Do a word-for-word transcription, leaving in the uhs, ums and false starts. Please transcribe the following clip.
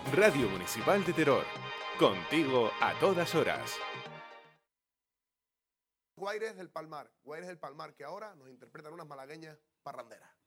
Radio Municipal de Teror. Contigo a todas horas. Guaires del Palmar, Guaires del Palmar, que ahora nos interpretan unas malagueñas parranderas.